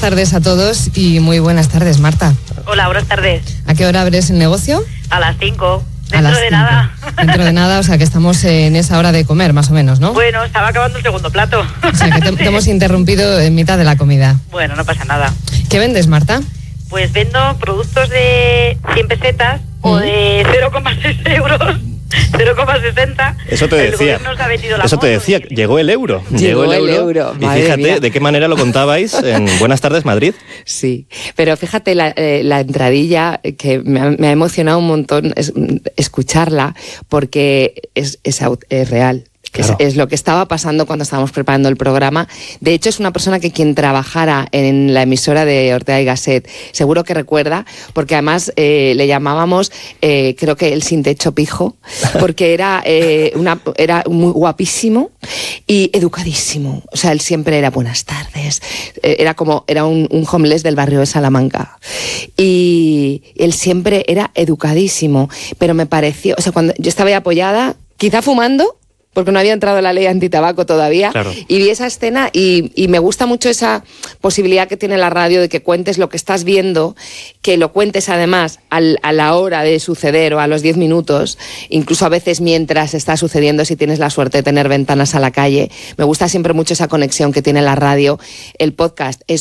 tardes a todos y muy buenas tardes, Marta. Hola, buenas tardes. ¿A qué hora abres el negocio? A las 5. Dentro de nada. Dentro de nada, o sea que estamos en esa hora de comer, más o menos, ¿no? Bueno, estaba acabando el segundo plato. O sea que te hemos interrumpido en mitad de la comida. Bueno, no pasa nada. ¿Qué vendes, Marta? Pues vendo productos de 100 pesetas o de 0,6 euros. 0,60. Eso te decía. Eso te decía. Llegó el euro. Llegó el euro. Y fíjate mía. de qué manera lo contabais en Buenas tardes, Madrid. Sí, pero fíjate la entradilla que me ha emocionado un montón escucharla porque es real. Claro. Es lo que estaba pasando cuando estábamos preparando el programa. De hecho, es una persona que quien trabajara en la emisora de Ortega y Gasset seguro que recuerda, porque además le llamábamos, creo que el sin techo pijo, porque era muy guapísimo y educadísimo. O sea, él siempre era buenas tardes. Era un homeless del barrio de Salamanca. Y él siempre era educadísimo. Pero me pareció, o sea, cuando yo estaba ahí apoyada, quizá fumando, porque no había entrado la ley antitabaco todavía, claro. Y vi esa escena y me gusta mucho esa posibilidad que tiene la radio de que cuentes lo que estás viendo, que lo cuentes además a la hora de suceder o a los 10 minutos, incluso a veces mientras está sucediendo, si tienes la suerte de tener ventanas a la calle. Me gusta siempre mucho esa conexión que tiene la radio. El podcast